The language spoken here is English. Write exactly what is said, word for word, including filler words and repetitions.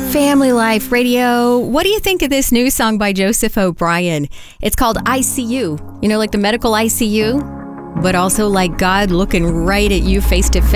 Family Life Radio. What do you think of this new song by Joseph O'Brien? It's called I C U. You know, like the medical I C U, but also like God looking right at you face to face.